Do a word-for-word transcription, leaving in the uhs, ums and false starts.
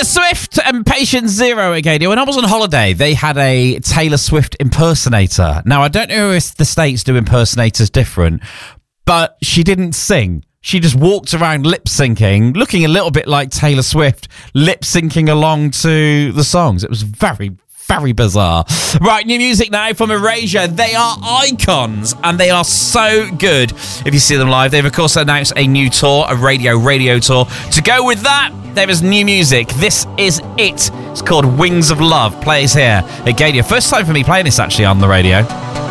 Taylor Swift and Patient Zero again. When I was on holiday, they had a Taylor Swift impersonator. Now, I don't know if the States do impersonators different, but she didn't sing. She just walked around lip-syncing, looking a little bit like Taylor Swift, lip-syncing along to the songs. It was very, very bizarre. Right, new music now from Erasure. They are icons, and they are so good if you see them live. They've, of course, announced a new tour, a radio radio tour. To go with that, there is new music. This is it. It's called Wings of Love. Plays here at Gadia. First time for me playing this, actually, on the radio.